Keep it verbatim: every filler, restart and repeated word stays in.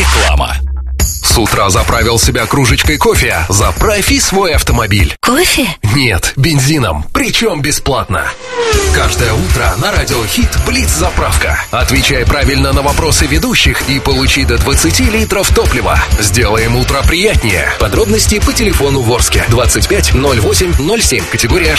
Реклама. С утра заправил себя кружечкой кофе. Заправь и свой автомобиль. Кофе? Нет, бензином. Причем бесплатно. Каждое утро на Радио Хит Блиц-заправка. Отвечай правильно на вопросы ведущих и получи до двадцати литров топлива. Сделаем утро приятнее. Подробности по телефону в Орске двадцать пять ноль восемь ноль семь. Категория